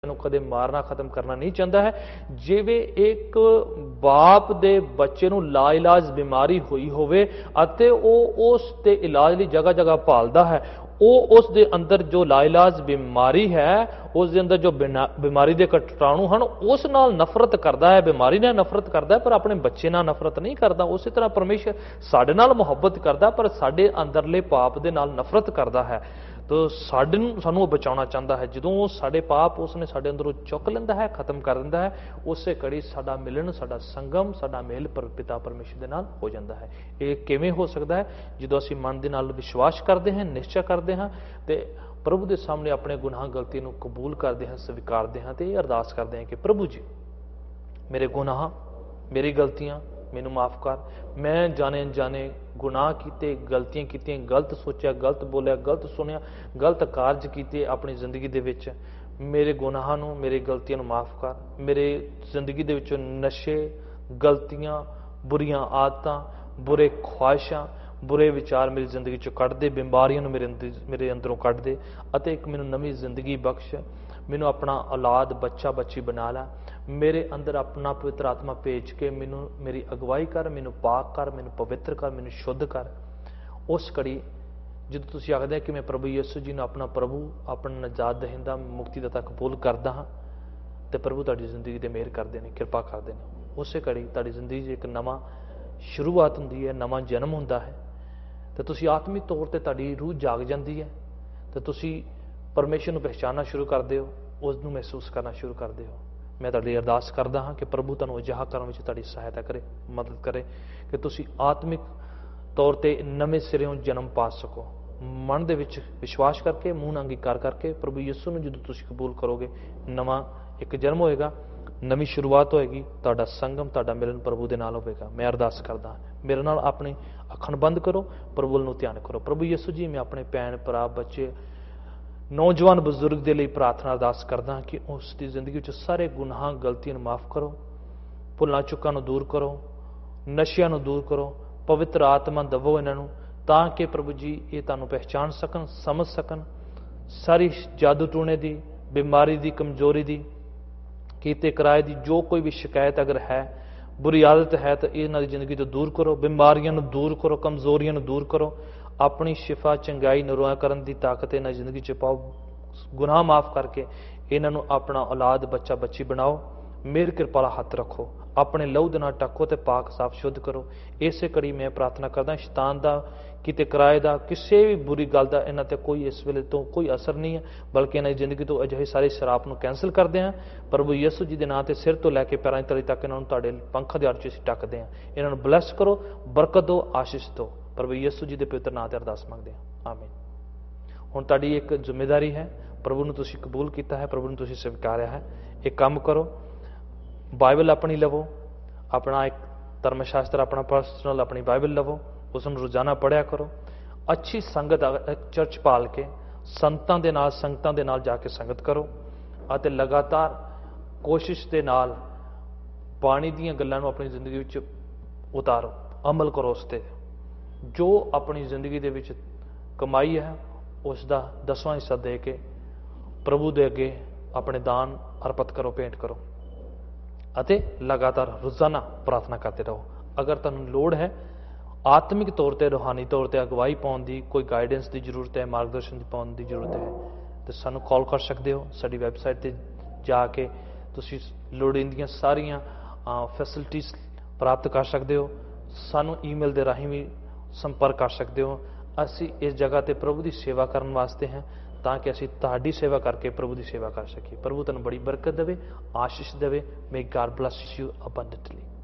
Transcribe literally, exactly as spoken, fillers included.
ਨੂੰ ਕਦੇ ਮਾਰਨਾ ਖਤਮ ਕਰਨਾ ਨਹੀਂ ਚਾਹੁੰਦਾ ਹੈ। ਜਿਵੇਂ ਇੱਕ ਬਾਪ ਦੇ ਬੱਚੇ ਨੂੰ ਲਾਇਲਾਜ ਬਿਮਾਰੀ ਹੋਈ ਹੋਵੇ ਅਤੇ ਉਹ ਉਸ ਦੇ ਇਲਾਜ ਲਈ ਜਗ੍ਹਾ ਜਗ੍ਹਾ ਭਾਲਦਾ ਹੈ, ਉਹ ਉਸ ਦੇ ਅੰਦਰ ਜੋ ਲਾਇਲਾਜ ਬਿਮਾਰੀ ਹੈ, ਉਸ ਦੇ ਅੰਦਰ ਜੋ ਬਿਮਾਰੀ ਦੇ ਕੀਟਾਣੂ ਹਨ, ਉਸ ਨਾਲ ਨਫ਼ਰਤ ਕਰਦਾ ਹੈ, ਬਿਮਾਰੀ ਨਾਲ ਨਫ਼ਰਤ ਕਰਦਾ ਹੈ, ਪਰ ਆਪਣੇ ਬੱਚੇ ਨਾਲ ਨਫ਼ਰਤ ਨਹੀਂ ਕਰਦਾ। ਉਸੇ ਤਰ੍ਹਾਂ ਪਰਮੇਸ਼ਰ ਸਾਡੇ ਨਾਲ ਮੁਹੱਬਤ ਕਰਦਾ, ਪਰ ਸਾਡੇ ਅੰਦਰਲੇ ਪਾਪ ਦੇ ਨਾਲ ਨਫ਼ਰਤ ਕਰਦਾ ਹੈ। ਤਾਂ ਸਾਡੇ ਨੂੰ ਸਾਨੂੰ ਉਹ ਬਚਾਉਣਾ ਚਾਹੁੰਦਾ ਹੈ। ਜਦੋਂ ਉਹ ਸਾਡੇ ਪਾਪ ਉਸਨੇ ਸਾਡੇ ਅੰਦਰੋਂ ਚੁੱਕ ਲੈਂਦਾ ਹੈ, ਖਤਮ ਕਰ ਦਿੰਦਾ ਹੈ, ਉਸੇ ਘੜੀ ਸਾਡਾ ਮਿਲਣ, ਸਾਡਾ ਸੰਗਮ, ਸਾਡਾ ਮੇਲ ਪਰ ਪਿਤਾ ਪਰਮੇਸ਼ਰ ਦੇ ਨਾਲ ਹੋ ਜਾਂਦਾ ਹੈ। ਇਹ ਕਿਵੇਂ ਹੋ ਸਕਦਾ ਹੈ? ਜਦੋਂ ਅਸੀਂ ਮਨ ਦੇ ਨਾਲ ਵਿਸ਼ਵਾਸ ਕਰਦੇ ਹਾਂ, ਨਿਸ਼ਚਾ ਕਰਦੇ ਹਾਂ ਤੇ ਪ੍ਰਭੂ ਦੇ ਸਾਹਮਣੇ ਆਪਣੇ ਗੁਨਾਹ ਗਲਤੀ ਨੂੰ ਕਬੂਲ ਕਰਦੇ ਹਾਂ, ਸਵੀਕਾਰਦੇ ਹਾਂ ਤੇ ਇਹ ਅਰਦਾਸ ਕਰਦੇ ਹਾਂ ਕਿ ਪ੍ਰਭੂ ਜੀ, ਮੇਰੇ ਗੁਨਾਹ, ਮੇਰੀ ਗਲਤੀਆਂ ਮੈਨੂੰ ਮਾਫ ਕਰ। ਮੈਂ ਜਾਣੇ ਅਣਜਾਣੇ ਗੁਨਾਹ ਕੀਤੇ, ਗਲਤੀਆਂ ਕੀਤੀਆਂ, ਗਲਤ ਸੋਚਿਆ, ਗਲਤ ਬੋਲਿਆ, ਗਲਤ ਸੁਣਿਆ, ਗਲਤ ਕਾਰਜ ਕੀਤੇ ਆਪਣੀ ਜ਼ਿੰਦਗੀ ਦੇ ਵਿੱਚ। ਮੇਰੇ ਗੁਨਾਹਾਂ ਨੂੰ, ਮੇਰੀ ਗਲਤੀਆਂ ਨੂੰ ਮਾਫ ਕਰ। ਮੇਰੇ ਜ਼ਿੰਦਗੀ ਦੇ ਵਿੱਚੋਂ ਨਸ਼ੇ, ਗਲਤੀਆਂ, ਬੁਰੀਆਂ ਆਦਤਾਂ, ਬੁਰੇ ਖੁਆਇਸ਼ਾਂ, ਬੁਰੇ ਵਿਚਾਰ ਮੇਰੀ ਜ਼ਿੰਦਗੀ ਚੋਂ ਕੱਢ ਦੇ, ਬਿਮਾਰੀਆਂ ਨੂੰ ਮੇਰੇ ਅੰਦਰ ਮੇਰੇ ਅੰਦਰੋਂ ਕੱਢ ਦੇ ਅਤੇ ਇੱਕ ਮੈਨੂੰ ਨਵੀਂ ਜ਼ਿੰਦਗੀ ਬਖਸ਼। ਮੈਨੂੰ ਆਪਣਾ ਔਲਾਦ, ਬੱਚਾ ਬੱਚੀ ਬਣਾ ਲੈ। ਮੇਰੇ ਅੰਦਰ ਆਪਣਾ ਪਵਿੱਤਰ ਆਤਮਾ ਭੇਜ ਕੇ ਮੈਨੂੰ ਮੇਰੀ ਅਗਵਾਈ ਕਰ, ਮੈਨੂੰ ਪਾਕ ਕਰ, ਮੈਨੂੰ ਪਵਿੱਤਰ ਕਰ, ਮੈਨੂੰ ਸ਼ੁੱਧ ਕਰ। ਉਸ ਘੜੀ ਜਦੋਂ ਤੁਸੀਂ ਆਖਦੇ ਕਿ ਮੈਂ ਪ੍ਰਭੂ ਯਿਸੂ ਜੀ ਨੂੰ ਆਪਣਾ ਪ੍ਰਭੂ, ਆਪਣਾ ਨਜਾਤ ਦਹਿੰਦਾ, ਮੁਕਤੀ ਦਾਤਾ ਕਬੂਲ ਕਰਦਾ ਹਾਂ, ਤੇ ਪ੍ਰਭੂ ਤੁਹਾਡੀ ਜ਼ਿੰਦਗੀ ਤੇ ਮਿਹਰ ਕਰਦੇ ਨੇ, ਕਿਰਪਾ ਕਰਦੇ ਨੇ। ਉਸੇ ਘੜੀ ਤੁਹਾਡੀ ਜ਼ਿੰਦਗੀ 'ਚ ਇੱਕ ਨਵਾਂ ਸ਼ੁਰੂਆਤ ਹੁੰਦੀ ਹੈ, ਨਵਾਂ ਜਨਮ ਹੁੰਦਾ ਹੈ ਤੇ ਤੁਸੀਂ ਆਤਮਿਕ ਤੌਰ ਤੇ ਤੁਹਾਡੀ ਰੂਹ ਜਾਗ ਜਾਂਦੀ ਹੈ ਤੇ ਤੁਸੀਂ ਪਰਮੇਸ਼ਰ ਨੂੰ ਪਹਿਚਾਨਣਾ ਸ਼ੁਰੂ ਕਰਦੇ ਹੋ, ਉਸ ਨੂੰ ਮਹਿਸੂਸ ਕਰਨਾ ਸ਼ੁਰੂ ਕਰਦੇ ਹੋ। ਮੈਂ ਤੁਹਾਡੀ ਅਰਦਾਸ ਕਰਦਾ ਹਾਂ ਕਿ ਪ੍ਰਭੂ ਤੁਹਾਨੂੰ ਅਜਿਹਾ ਕਰਨ ਵਿੱਚ ਤੁਹਾਡੀ ਸਹਾਇਤਾ ਕਰੇ, ਮਦਦ ਕਰੇ ਕਿ ਤੁਸੀਂ ਆਤਮਿਕ ਤੌਰ ਤੇ ਨਵੇਂ ਸਿਰਿਓਂ ਜਨਮ ਪਾ ਸਕੋ। ਮਨ ਦੇ ਵਿੱਚ ਵਿਸ਼ਵਾਸ ਕਰਕੇ, ਮੂੰਹ ਨਾਲ ਅੰਗੀਕਾਰ ਕਰਕੇ ਪ੍ਰਭੂ ਯਿਸੂ ਨੂੰ ਜਦੋਂ ਤੁਸੀਂ ਕਬੂਲ ਕਰੋਗੇ, ਨਵਾਂ ਇੱਕ ਜਨਮ ਹੋਏਗਾ, ਨਵੀਂ ਸ਼ੁਰੂਆਤ ਹੋਏਗੀ, ਤੁਹਾਡਾ ਸੰਗਮ, ਤੁਹਾਡਾ ਮਿਲਨ ਪ੍ਰਭੂ ਦੇ ਨਾਲ ਹੋਵੇਗਾ। ਮੈਂ ਅਰਦਾਸ ਕਰਦਾ, ਮੇਰੇ ਨਾਲ ਆਪਣੀ ਅੱਖਾਂ ਬੰਦ ਕਰੋ, ਪ੍ਰਭੂ ਨੂੰ ਧਿਆਨ ਕਰੋ। ਪ੍ਰਭੂ ਯਿਸੂ ਜੀ, ਮੈਂ ਆਪਣੇ ਭੈਣ ਭਰਾ, ਬੱਚੇ, ਨੌਜਵਾਨ, ਬਜ਼ੁਰਗ ਦੇ ਲਈ ਪ੍ਰਾਰਥਨਾ ਅਰਦਾਸ ਕਰਦਾ ਕਿ ਉਸ ਦੀ ਜ਼ਿੰਦਗੀ ਵਿੱਚ ਸਾਰੇ ਗੁਨਾਹਾਂ, ਗਲਤੀਆਂ ਨੂੰ ਮਾਫ ਕਰੋ, ਭੁੱਲਾਂ ਚੁੱਕਾਂ ਨੂੰ ਦੂਰ ਕਰੋ, ਨਸ਼ਿਆਂ ਨੂੰ ਦੂਰ ਕਰੋ, ਪਵਿੱਤਰ ਆਤਮਾ ਦਵੋ ਇਹਨਾਂ ਨੂੰ, ਤਾਂ ਕਿ ਪ੍ਰਭੂ ਜੀ ਇਹ ਤੁਹਾਨੂੰ ਪਹਿਚਾਣ ਸਕਣ, ਸਮਝ ਸਕਣ। ਸਾਰੀ ਜਾਦੂ ਟੂਣੇ ਦੀ, ਬਿਮਾਰੀ ਦੀ, ਕਮਜ਼ੋਰੀ ਦੀ, ਕੀਤੇ ਕਿਰਾਏ ਦੀ ਜੋ ਕੋਈ ਵੀ ਸ਼ਿਕਾਇਤ ਅਗਰ ਹੈ, ਬੁਰੀ ਆਦਤ ਹੈ, ਤਾਂ ਇਹਨਾਂ ਦੀ ਜ਼ਿੰਦਗੀ ਤੋਂ ਦੂਰ ਕਰੋ। ਬਿਮਾਰੀਆਂ ਨੂੰ ਦੂਰ ਕਰੋ, ਕਮਜ਼ੋਰੀਆਂ ਨੂੰ ਦੂਰ ਕਰੋ। ਆਪਣੀ ਸ਼ਿਫਾ, ਚੰਗਾਈ, ਨਰੋਆ ਕਰਨ ਦੀ ਤਾਕਤ ਇਹਨਾਂ ਜ਼ਿੰਦਗੀ 'ਚ ਪਾਓ। ਗੁਨਾਹ ਮਾਫ ਕਰਕੇ ਇਹਨਾਂ ਨੂੰ ਆਪਣਾ ਔਲਾਦ, ਬੱਚਾ ਬੱਚੀ ਬਣਾਓ। ਮੇਰ ਕਿਰਪਾਲਾ ਹੱਥ ਰੱਖੋ, ਆਪਣੇ ਲਹੂ ਦੇ ਨਾਲ ਟੱਕੋ ਤੇ ਪਾਕ ਸਾਫ ਸ਼ੁੱਧ ਕਰੋ। ਇਸੇ ਕੜੀ ਮੈਂ ਪ੍ਰਾਰਥਨਾ ਕਰਦਾ, ਸ਼ੈਤਾਨ ਦਾ, ਕਿਤੇ ਕਿਰਾਏ ਦਾ, ਕਿਸੇ ਵੀ ਬੁਰੀ ਗੱਲ ਦਾ ਇਹਨਾਂ ਤੇ ਕੋਈ ਇਸ ਵੇਲੇ ਤੋਂ ਕੋਈ ਅਸਰ ਨਹੀਂ ਹੈ, ਬਲਕਿ ਇਹਨਾਂ ਦੀ ਜ਼ਿੰਦਗੀ ਤੋਂ ਅਜਿਹੇ ਸਾਰੇ ਸ਼ਰਾਪ ਨੂੰ ਕੈਂਸਲ ਕਰਦੇ ਹਾਂ। ਪ੍ਰਭੂ ਯਿਸੂ ਜੀ ਦੇ ਨਾਂ ਤੇ ਸਿਰ ਤੋਂ ਲੈ ਕੇ ਪੈਰਾਂ ਦੀ ਤਲੀ ਤੱਕ ਇਹਨਾਂ ਨੂੰ ਤੁਹਾਡੇ ਪੰਖਾਂ ਦੇ ਆੜ 'ਚ ਅਸੀਂ ਟੱਕਦੇ ਹਾਂ। ਇਹਨਾਂ ਨੂੰ ਬਲੈਸ ਕਰੋ, ਬਰਕਤ ਦਿਓ, ਆਸ਼ੀਸ਼ ਦਿਓ। ਪ੍ਰਭੂ ਯਿਸੂ ਜੀ ਦੇ ਪਵਿੱਤਰ ਨਾਂ ਤੇ ਅਰਦਾਸ ਮੰਗਦੇ ਹਾਂ, ਆਮੀਨ। ਹੁਣ ਤੁਹਾਡੀ ਇੱਕ ਜ਼ਿੰਮੇਵਾਰੀ ਹੈ, ਪ੍ਰਭੂ ਨੂੰ ਤੁਸੀਂ ਕਬੂਲ ਕੀਤਾ ਹੈ, ਪ੍ਰਭੂ ਨੂੰ ਤੁਸੀਂ ਸਵੀਕਾਰਿਆ ਹੈ। ਇਹ ਕੰਮ ਕਰੋ, ਬਾਈਬਲ ਆਪਣੀ ਲਵੋ, ਆਪਣਾ ਇੱਕ ਧਰਮ ਸ਼ਾਸਤਰ, ਆਪਣਾ ਪਰਸਨਲ ਆਪਣੀ ਬਾਈਬਲ ਲਵੋ, ਉਸ ਨੂੰ ਰੋਜ਼ਾਨਾ ਪੜ੍ਹਿਆ ਕਰੋ। ਅੱਛੀ ਸੰਗਤ, ਚਰਚ ਪਾਲ ਕੇ ਸੰਤਾਂ ਦੇ ਨਾਲ, ਸੰਗਤਾਂ ਦੇ ਨਾਲ ਜਾ ਕੇ ਸੰਗਤ ਕਰੋ ਅਤੇ ਲਗਾਤਾਰ ਕੋਸ਼ਿਸ਼ ਦੇ ਨਾਲ ਬਾਣੀ ਦੀਆਂ ਗੱਲਾਂ ਨੂੰ ਆਪਣੀ ਜ਼ਿੰਦਗੀ ਵਿੱਚ ਉਤਾਰੋ, ਅਮਲ ਕਰੋ ਉਸ 'ਤੇ। ਜੋ ਆਪਣੀ ਜ਼ਿੰਦਗੀ ਦੇ ਵਿੱਚ ਕਮਾਈ ਹੈ, ਉਸ ਦਾ ਦਸਵਾਂ ਹਿੱਸਾ ਦੇ ਕੇ ਪ੍ਰਭੂ ਦੇ ਅੱਗੇ ਆਪਣੇ ਦਾਨ ਅਰਪਿਤ ਕਰੋ, ਭੇਂਟ ਕਰੋ ਅਤੇ ਲਗਾਤਾਰ ਰੋਜ਼ਾਨਾ ਪ੍ਰਾਰਥਨਾ ਕਰਦੇ ਰਹੋ। ਅਗਰ ਤੁਹਾਨੂੰ ਲੋੜ ਹੈ ਆਤਮਿਕ ਤੌਰ ਤੇ, ਰੂਹਾਨੀ ਤੌਰ ਤੇ ਅਗਵਾਈ ਪਾਉਣ ਦੀ, ਕੋਈ ਗਾਈਡੈਂਸ ਦੀ ਜ਼ਰੂਰਤ ਹੈ, ਮਾਰਗਦਰਸ਼ਨ ਦੀ ਪਾਉਣ ਦੀ ਜ਼ਰੂਰਤ ਹੈ, ਤੇ ਸਾਨੂੰ ਕਾਲ ਕਰ ਸਕਦੇ ਹੋ। ਸਾਡੀ ਵੈਬਸਾਈਟ ਤੇ ਜਾ ਕੇ ਤੁਸੀਂ ਲੋੜੀਂਦੀਆਂ ਸਾਰੀਆਂ ਫੈਸਿਲਿਟੀਜ਼ ਪ੍ਰਾਪਤ ਕਰ ਸਕਦੇ ਹੋ। ਸਾਨੂੰ ਈਮੇਲ ਦੇ ਰਾਹੀਂ ਵੀ ਸੰਪਰਕ ਕਰ ਸਕਦੇ ਹੋ। ਅਸੀਂ ਇਸ ਜਗ੍ਹਾ ਤੇ ਪ੍ਰਭੂ ਦੀ ਸੇਵਾ ਕਰਨ ਵਾਸਤੇ ਹਾਂ, ਤਾਂ ਕਿ ਅਸੀਂ ਤੁਹਾਡੀ ਸੇਵਾ ਕਰਕੇ ਪ੍ਰਭੂ ਦੀ ਸੇਵਾ ਕਰ ਸਕੀਏ। ਪ੍ਰਭੂ ਤੁਹਾਨੂੰ ਬੜੀ ਬਰਕਤ ਦੇਵੇ, ਆਸ਼ੀਸ਼ ਦੇਵੇ। ਮੇ ਗॉड ਬਲੈਸ ਯੂ ਅਬੰਡੈਂਟਲੀ।